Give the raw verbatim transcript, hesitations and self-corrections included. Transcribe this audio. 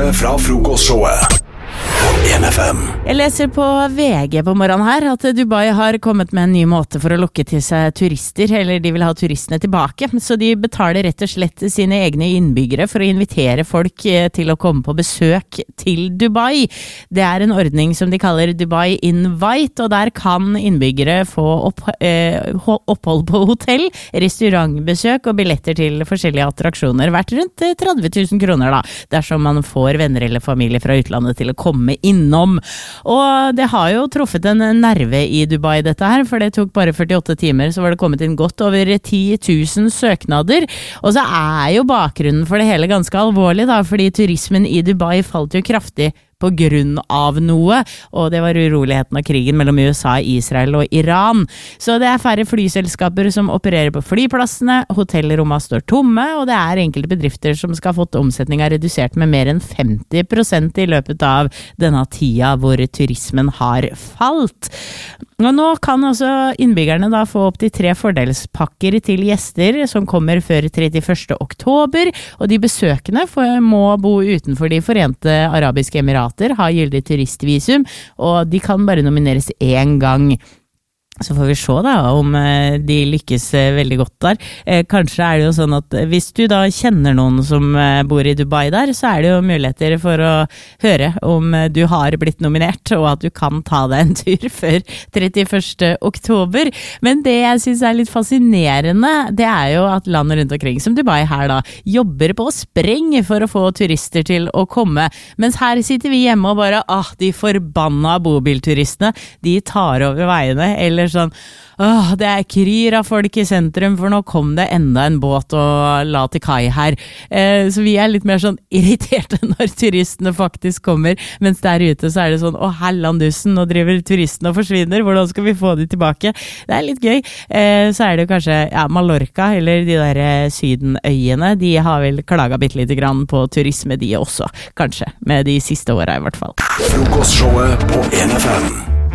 beste fra frokostshowet på en F M. Jeg leser på V G på morgenen her at Dubai har kommet med en ny måte for å lokke til seg turister, eller de vil ha turistene tilbake. Så de betaler rett og slett sine egne innbyggere for å invitere folk til å komme på besøk til Dubai. Det er en ordning som de kaller Dubai Invite, og der kan innbyggere få opp, eh, opphold på hotell, restaurantbesøk og billetter til forskjellige attraksjoner, verdt rundt tretti tusen kroner da, dersom man får venner eller familie fra utlandet til å komme innom. Og det har jo truffet en nerve i Dubai dette her, for det tok bare førtiåtte timer, så var det kommet inn godt over ti tusen søknader. Og så er jo bakgrunnen for det hele ganske alvorlig da, fordi turismen i Dubai falt jo kraftig på grunn av noe, og det var uroligheten av krigen mellom U S A, Israel og Iran. Så det er færre flyselskaper som opererer på flyplassene, hotellrommene står tomme, og det er enkelte bedrifter som skal ha fått omsetninga redusert med mer enn femti prosent i løpet av denne tida hvor turismen har falt. Og nå kan også innbyggerne da få opp til tre fordelspakker til gjester som kommer før trettiførste oktober, og de besøkende må bo utenfor de forente arabiske emirater, har gyldig turistvisum, og de kan bare nomineres én gang. Så får vi se da om de lykkes veldig godt der. Kanskje er det jo sånn at hvis du da kjenner noen som bor i Dubai der, så er det jo muligheter for å høre om du har blitt nominert, og at du kan ta deg en tur før trettiførste oktober. Men det jeg synes er litt fascinerende, det er jo at land rundt omkring, som Dubai her da, jobber på spreng for å få turister til å komme. Mens her sitter vi hjemme og bare, ah, de forbanna bobilturistene, de tar over veiene, eller sånn, åh, det er kryr av folk i sentrum, for nå kom det enda en båt og la til kai her. Eh, så vi er litt mer sånn irriterte når turistene faktisk kommer, mens der ute så er det sånn, åh, hellandussen, nå driver turistene og forsvinner, hvordan skal vi få de tilbake? Det er litt gøy. Eh, så er det jo kanskje, ja, Mallorca, eller de der sydenøyene, de har vel klaget bitte lite grann på turisme de også, kanskje, med de siste årene i hvert fall. Frokostshowet på en F M.